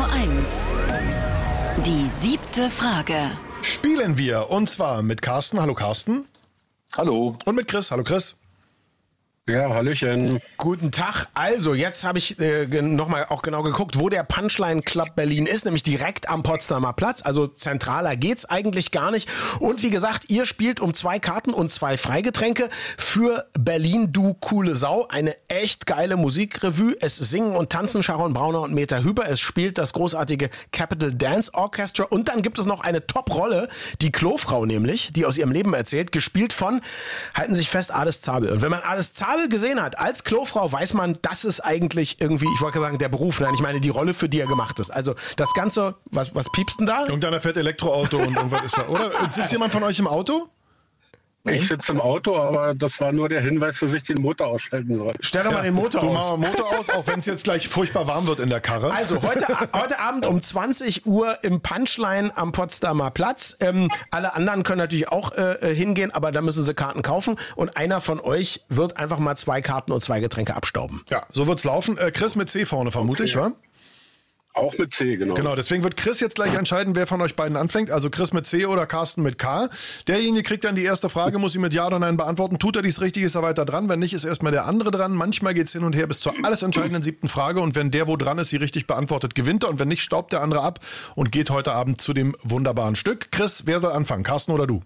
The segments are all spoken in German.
1. Die 7. Frage. Spielen wir, und zwar mit Carsten. Hallo Carsten. Hallo. Und mit Chris. Hallo Chris. Ja, hallöchen. Guten Tag. Also, jetzt habe ich nochmal auch genau geguckt, wo der Punchline Club Berlin ist, nämlich direkt am Potsdamer Platz. Also zentraler geht's eigentlich gar nicht. Und wie gesagt, ihr spielt um 2 Karten und 2 Freigetränke für Berlin, du coole Sau. Eine echt geile Musikrevue. Es singen und tanzen Sharon Brauner und Meta Hüber. Es spielt das großartige Capital Dance Orchestra. Und dann gibt es noch eine Top-Rolle, die Klofrau nämlich, die aus ihrem Leben erzählt, gespielt von, halten Sie sich fest, Ades Zabel. Und wenn man Ades Zabel gesehen hat als Klofrau, weiß man, das ist eigentlich irgendwie, ich wollte sagen, der Beruf. Nein, ich meine die Rolle, für die er gemacht ist. Also das Ganze, was piepst denn da? Irgendeiner fährt Elektroauto und irgendwas ist da, oder? Sitzt jemand von euch im Auto? Ich sitze im Auto, aber das war nur der Hinweis, dass ich den Motor ausschalten soll. Stell doch mal den Motor Du aus. machst den Motor aus, auch wenn es jetzt gleich furchtbar warm wird in der Karre. Also heute Abend um 20 Uhr im Punchline am Potsdamer Platz. Alle anderen können natürlich auch hingehen, aber da müssen sie Karten kaufen. Und einer von euch wird einfach mal 2 Karten und 2 Getränke abstauben. Ja, so wird's laufen. Chris mit C vorne, vermute ich, wa? Auch mit C, genau. Genau, deswegen wird Chris jetzt gleich entscheiden, wer von euch beiden anfängt. Also Chris mit C oder Carsten mit K. Derjenige kriegt dann die erste Frage, muss sie mit Ja oder Nein beantworten. Tut er dies richtig, ist er weiter dran. Wenn nicht, ist erstmal der andere dran. Manchmal geht's hin und her bis zur alles entscheidenden 7. Frage. Und wenn der, wo dran ist, sie richtig beantwortet, gewinnt er. Und wenn nicht, staubt der andere ab und geht heute Abend zu dem wunderbaren Stück. Chris, wer soll anfangen? Carsten oder du?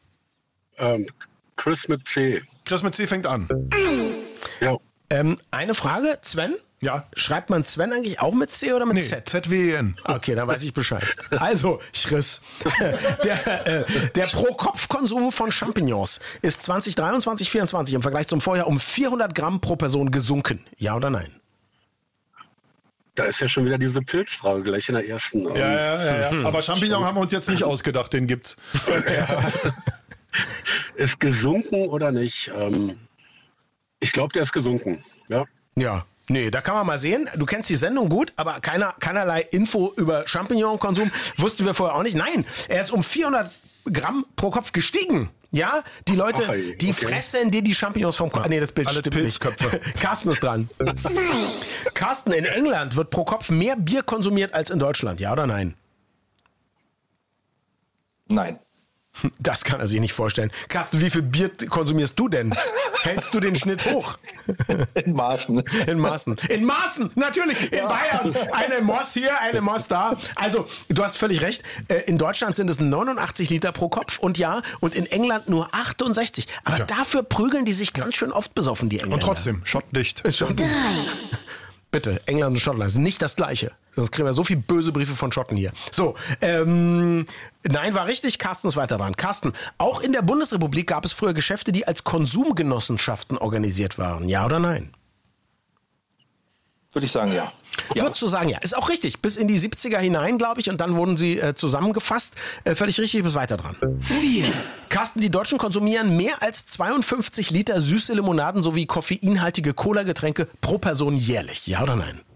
Chris mit C. Chris mit C fängt an. Ja. Eine Frage, Sven? Ja. Schreibt man Sven eigentlich auch mit C oder mit Z? Z-W-E-N. Okay, dann weiß ich Bescheid. Also, Chris, der Pro-Kopf-Konsum von Champignons ist 2023-24 im Vergleich zum Vorjahr um 400 Gramm pro Person gesunken. Ja oder nein? Da ist ja schon wieder diese Pilzfrage gleich in der ersten. Ja. Aber Champignon haben wir uns jetzt nicht ausgedacht, den gibt's. Ist gesunken oder nicht? Ich glaube, der ist gesunken. Ja. Ja. Nee, da kann man mal sehen. Du kennst die Sendung gut, aber keinerlei Info über Champignon-Konsum wussten wir vorher auch nicht. Nein, er ist um 400 Gramm pro Kopf gestiegen. Ja, die Leute, fressen dir die Champignons vom Kopf. Nee, das Bild alle stimmt Pilzköpfe. nicht. Carsten ist dran. Carsten, in England wird pro Kopf mehr Bier konsumiert als in Deutschland. Ja oder nein? Nein. Das kann er sich nicht vorstellen. Carsten, wie viel Bier konsumierst du denn? Hältst du den Schnitt hoch? In Maßen. In Maßen. In Maßen, natürlich. In Bayern. Eine Moss hier, eine Moss da. Also, du hast völlig recht. In Deutschland sind es 89 Liter pro Kopf und und in England nur 68. Aber dafür prügeln die sich ganz schön oft besoffen, die Engländer. Und trotzdem, schottdicht. Ist schon 3. Bitte, England und Schottland sind nicht das Gleiche. Sonst kriegen wir so viele böse Briefe von Schotten hier. So, nein, war richtig. Carsten ist weiter dran. Carsten, auch in der Bundesrepublik gab es früher Geschäfte, die als Konsumgenossenschaften organisiert waren. Ja oder nein? Würde ich sagen, ja. Würdest du sagen, ja. Ist auch richtig. Bis in die 70er hinein, glaube ich. Und dann wurden sie zusammengefasst. Völlig richtig, du bist weiter dran. 4. Carsten, die Deutschen konsumieren mehr als 52 Liter süße Limonaden sowie koffeinhaltige Cola-Getränke pro Person jährlich. Ja oder nein?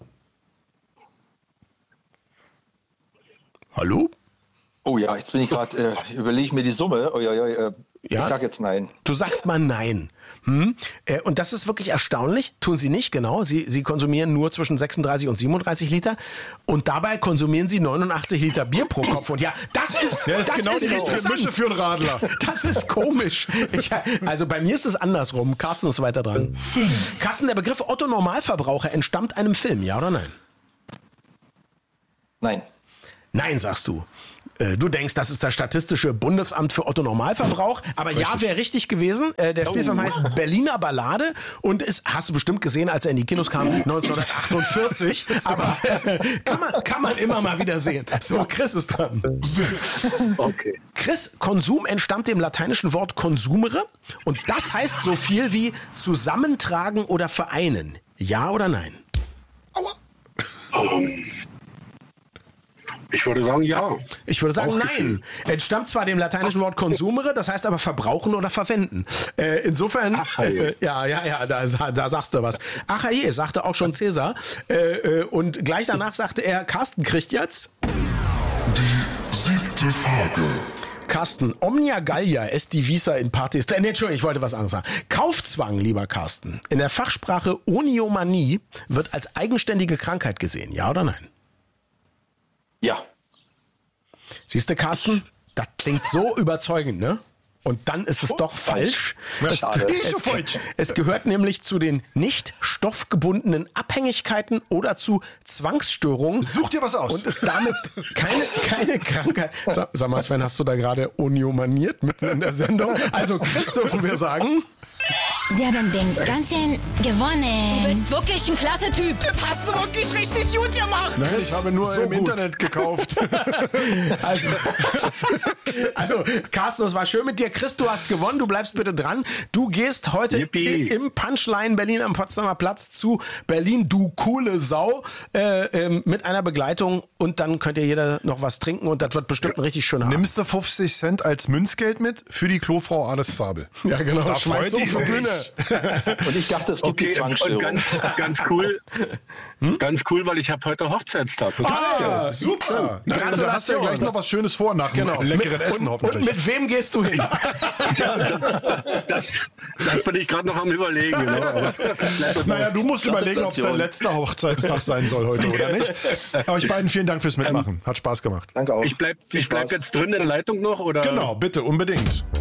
Hallo? Oh ja, jetzt bin ich gerade, überlege ich mir die Summe. Ich sag jetzt nein. Du sagst mal nein. Und das ist wirklich erstaunlich. Tun sie nicht, genau. Sie konsumieren nur zwischen 36 und 37 Liter. Und dabei konsumieren sie 89 Liter Bier pro Kopf. Und ja, das ist genau die richtige Mische für einen Radler. Das ist komisch. Also bei mir ist es andersrum. Carsten ist weiter dran. 5. Carsten, der Begriff Otto Normalverbraucher entstammt einem Film, ja oder nein? Nein. Nein, sagst du. Du denkst, das ist das Statistische Bundesamt für Otto Normalverbrauch, aber richtig. Ja, wäre richtig gewesen. Der Spielfilm heißt Berliner Ballade und hast du bestimmt gesehen, als er in die Kinos kam, 1948. Aber kann man immer mal wieder sehen. So, Chris ist dran. 6. Okay. Chris, Konsum entstammt dem lateinischen Wort consumere und das heißt so viel wie zusammentragen oder vereinen. Ja oder nein? Aua. Ich würde sagen, ja. Ich würde sagen, nein. Entstammt zwar dem lateinischen Wort consumere, das heißt aber verbrauchen oder verwenden. Insofern, da sagst du was. Ach je, sagte auch schon Cäsar. Und gleich danach sagte er, Carsten kriegt jetzt die 7. Frage. Carsten, Omnia Gallia est divisa in partis. Entschuldigung, ich wollte was anderes sagen. Kaufzwang, lieber Carsten. In der Fachsprache Oniomanie wird als eigenständige Krankheit gesehen. Ja oder nein? Ja. Siehst du, Carsten? Das klingt so überzeugend, ne? Und dann ist es doch falsch. Schade. Es gehört nämlich zu den nicht stoffgebundenen Abhängigkeiten oder zu Zwangsstörungen. Such dir was aus. Und ist damit keine Krankheit. Sag mal, Sven, hast du da gerade oniomaniert mitten in der Sendung? Also Chris dürfen wir sagen. Wir haben den ganzen gewonnen. Du bist wirklich ein klasse Typ. Das hast du wirklich richtig gut gemacht. Nein, ich habe nur So im gut. Internet gekauft. Also, Carsten, es war schön mit dir. Chris, du hast gewonnen. Du bleibst bitte dran. Du gehst heute Yippie. im Punchline Berlin am Potsdamer Platz zu Berlin, du coole Sau, mit einer Begleitung. Und dann könnt ihr jeder noch was trinken. Und das wird bestimmt ein richtig schöner Abend. Nimmst du 50 Cent als Münzgeld mit für die Klofrau Ades Zabel? Ja, genau. Da Schmeißt freut so die auf die sich. Bühne. Und ich dachte, es gibt die Okay, und Zwangsstörung. ganz cool, ganz cool, weil ich habe heute Hochzeitstag. Ah, super. Na, da hast du ja Gratulation. gleich noch was Schönes vor nach dem leckeren Essen hoffentlich. Und mit wem gehst du hin? Das bin ich gerade noch am Überlegen. Genau. Aber Naja, du musst überlegen, ob es dein Gratulation. letzter Hochzeitstag sein soll heute oder nicht. Aber euch beiden vielen Dank fürs Mitmachen. Hat Spaß gemacht. Danke auch. ich bleib Viel Spaß. jetzt drin in der Leitung noch? Oder? Genau, bitte, unbedingt.